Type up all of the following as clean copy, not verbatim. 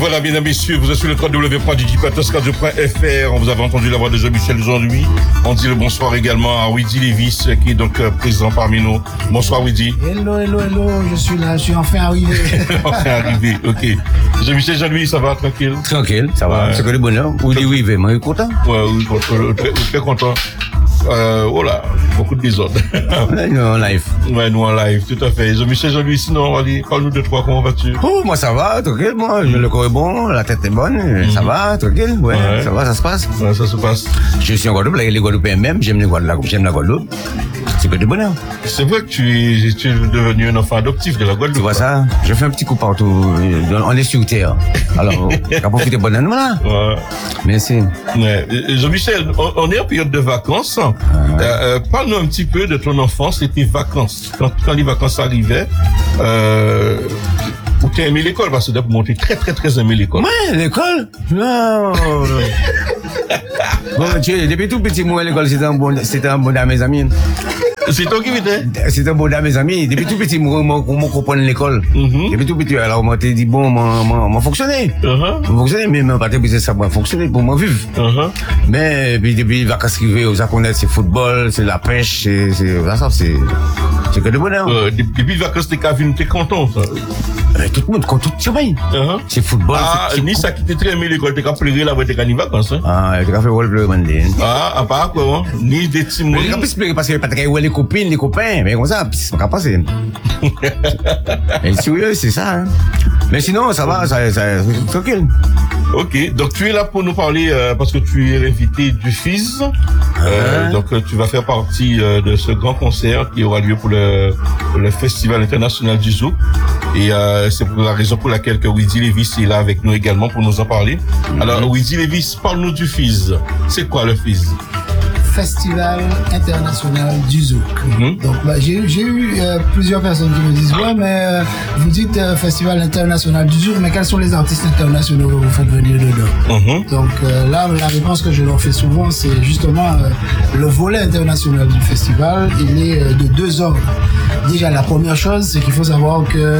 voilà, mesdames, messieurs, vous êtes sur le www.digipatos.radio.fr. Vous avez entendu la voix de Jean-Michel aujourd'hui. On dit le bonsoir également à Widi Lévis, qui est donc présent parmi nous. Bonsoir, Widi. Hello, je suis là, je suis enfin arrivé. Enfin arrivé, ok. Jean-Michel, Jean-Louis, ça va, tranquille? Tranquille, ça va. C'est que le bonheur. Vous dites oui, mais moi, je suis content. Ouais, oui, très content. Voilà, beaucoup de désordre. Nous en live. Ouais, nous en live, tout à fait. Jean-Michel, Jean-Louis, sinon, allez, parle-nous de toi, comment vas-tu? Oh, moi, ça va, tranquille, moi, le corps est bon, la tête est bonne, ça va, tranquille, ouais, ça va, ça se passe. Ouais, ça se passe. Je suis en Guadeloupe, les Guadeloupéens même, j'aime la Guadeloupe. C'est que du bonheur. C'est vrai que tu es devenu un enfant adoptif de la Guadeloupe. Tu vois ça? Je fais un petit coup partout. On est sur terre. Alors, on profite bonne là. Ouais. Merci. Ouais. Jean-Michel, on est en période de vacances. Parle-nous un petit peu de ton enfance et tes vacances. Quand les vacances arrivaient, où tu as aimé l'école, parce que tu as très aimé l'école. Ouais, l'école? Non. Bon, depuis tout petit, moi, l'école, c'était un bon à mes amis. C'est toi qui m'étais? C'était un bon à mes amis. Depuis tout petit, moi, comprendre l'école. Depuis tout petit, alors, moi, t'ai dit, bon, moi, fonctionner. Fonctionner, mais pas t'es ça, moi, fonctionner pour moi vivre. Mais, puis, depuis les vacances arrivées, aux connaître, c'est football, c'est la pêche, c'est que de bonheur. Depuis les vacances, t'es content, ça. Tout le monde, quand tout travaille. C'est football. Ah, ni ça qui t'es très aimé l'école, t'es qu'à pleurer là, t'es qu'à y vacances, hein. Ah, t'es qu'à faire rôle-play, mandé. Ah, à part quoi, hein? Ni des petits mots. Mais t'es qu'à pleurer parce que pas t'es qu'à les copines, les copains, mais comme ça, c'est pas passer. Et sérieux, c'est ça, hein. Mais sinon, ça va, ça, tranquille. Ok, donc tu es là pour nous parler, parce que tu es l'invité du FIS. Donc tu vas faire partie de ce grand concert qui aura lieu pour le Festival international du Zouk. Et c'est pour la raison pour laquelle que Widi Lévis est là avec nous également pour nous en parler. Alors Widi Lévis, parle-nous du FIS. C'est quoi le FIS? Festival international du Zouk. Donc, j'ai eu plusieurs personnes qui me disent, ouais, mais vous dites Festival international du Zouk, mais quels sont les artistes internationaux que vous faites venir dedans? Donc, là, la réponse que je leur fais souvent, c'est justement le volet international du festival. Il est de 2 ordres. Déjà, la première chose, c'est qu'il faut savoir que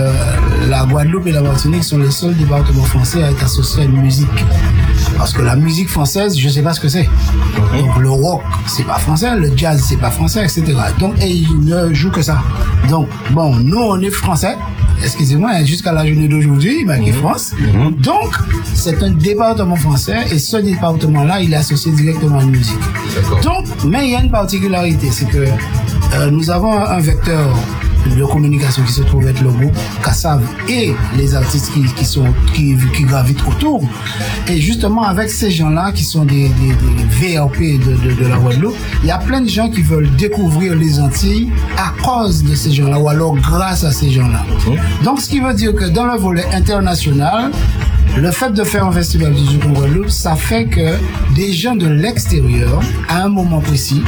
la Guadeloupe et la Martinique sont les seuls départements français à être associés à une musique. Parce que la musique française, je sais pas ce que c'est. Donc le rock, c'est pas français, le jazz, c'est pas français, etc. Donc, et ils ne jouent que ça. Donc, bon, nous, on est français. Excusez-moi, jusqu'à la journée d'aujourd'hui, marqué France. Donc, c'est un département français et ce département-là, il est associé directement à la musique. Donc, mais il y a une particularité, c'est que nous avons un vecteur de communication qui se trouve être le groupe Kassav et les artistes qui gravitent autour. Et justement, avec ces gens-là qui sont des VRP de la Guadeloupe, il y a plein de gens qui veulent découvrir les Antilles à cause de ces gens-là ou alors grâce à ces gens-là. Donc, ce qui veut dire que dans le volet international, le fait de faire un festival du Zouk en Guadeloupe, ça fait que des gens de l'extérieur, à un moment précis,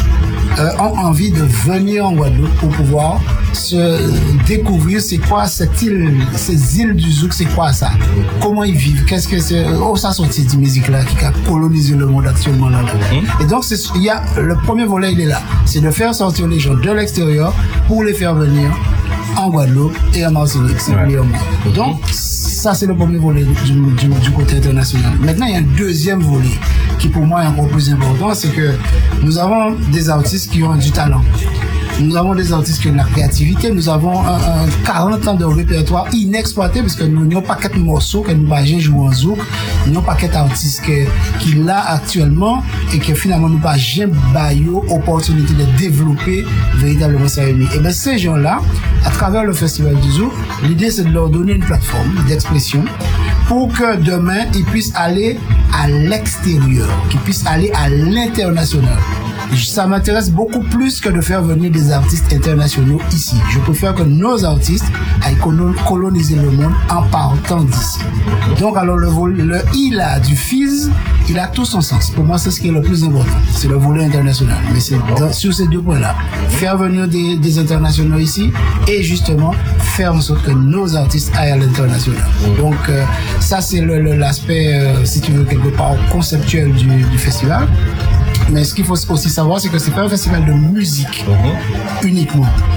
ont envie de venir en Guadeloupe pour pouvoir se découvrir c'est quoi cette île, ces îles du Zouk, c'est quoi ça, comment ils vivent, qu'est-ce que c'est, ça sortit de musique là qui a colonisé le monde actuellement là. Et donc il y a le premier volet, il est là, c'est de faire sortir les gens de l'extérieur pour les faire venir en Guadeloupe et en Martinique. Donc ça c'est le premier volet du côté international. Maintenant il y a un deuxième volet qui pour moi est encore plus important, c'est que nous avons des artistes qui ont du talent. Nous avons des artistes qui ont de la créativité. Nous avons 40 ans de répertoire inexploité parce que nous n'avons pas quatre morceaux que nous n'avons joué en zouk. Nous n'avons pas quatre artistes qui l'a actuellement et que finalement nous n'avons jamais baillé opportunité de développer véritablement ça. Et bien ces gens-là, à travers le Festival du Zouk, l'idée c'est de leur donner une plateforme d'expression pour que demain ils puissent aller à l'extérieur, qu'ils puissent aller à l'international. Ça m'intéresse beaucoup plus que de faire venir des artistes internationaux ici. Je préfère que nos artistes aillent coloniser le monde en partant d'ici. Donc alors le il a du FIS, il a tout son sens. Pour moi, c'est ce qui est le plus important. C'est le volet international. Mais c'est sur ces deux points-là. Faire venir des internationaux ici et justement faire en sorte que nos artistes aillent à l'international. Donc ça c'est l'aspect, si tu veux, quelque part conceptuel du festival. Mais ce qu'il faut aussi savoir, c'est que c'est pas un festival de musique uniquement.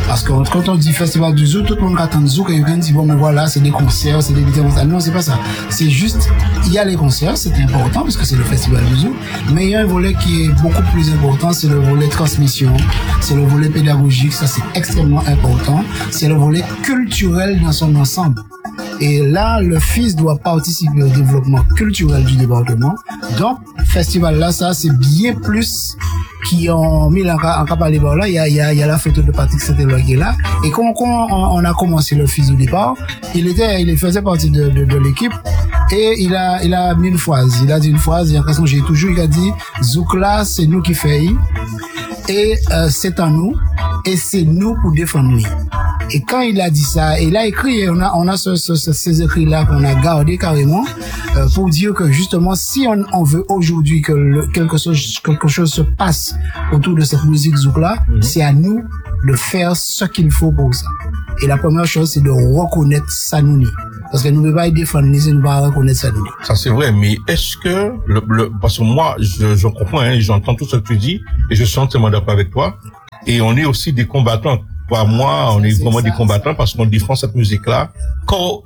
Parce que quand on dit festival du Zouk, tout le monde attend Zouk et il dit bon, mais voilà, c'est des concerts, c'est des vidéos. Non, c'est pas ça. C'est juste, il y a les concerts, c'est important parce que c'est le festival du Zouk, mais il y a un volet qui est beaucoup plus important, c'est le volet transmission, c'est le volet pédagogique, ça c'est extrêmement important, c'est le volet culturel dans son ensemble. Et là, le FIS doit participer au développement culturel du département. Donc, festival là, ça, c'est bien plus qui ont mis en parler par là. Il y a la photo de Patrick Saint-Éloi qui est là. Et quand on a commencé le FIS au départ, il faisait partie de l'équipe. Et il a mis une phrase. Il a dit une phrase, j'ai l'impression que il a dit, Zouk là, c'est nous qui faisons. Et c'est à nous. Et c'est nous pour défendre lui. Et quand il a dit ça, il a écrit, on a ces écrits-là qu'on a gardés carrément, pour dire que justement, si on veut aujourd'hui que quelque chose se passe autour de cette musique zouk-là, c'est à nous de faire ce qu'il faut pour ça. Et la première chose, c'est de reconnaître Sanouni. Parce que nous ne pouvons pas défendre, nous ne pouvons pas reconnaître Sanouni. Ça, c'est vrai, mais est-ce que parce que moi, je comprends, j'entends tout ce que tu dis, et je suis entièrement d'accord avec toi, et on est aussi des combattants. Moi, on est vraiment des combattants parce qu'on défend cette musique-là.